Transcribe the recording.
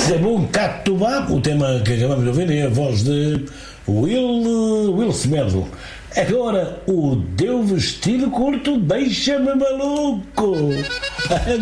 Rabum Catubá, o tema que acabamos de ouvir é a voz de Will Smith. Agora, o Deu Vestido Curto deixa-me maluco.